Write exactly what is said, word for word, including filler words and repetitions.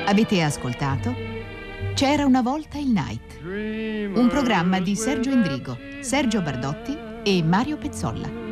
Avete ascoltato C'era una volta il Night, un programma di Sergio Endrigo, Sergio Bardotti e Mario Pezzolla.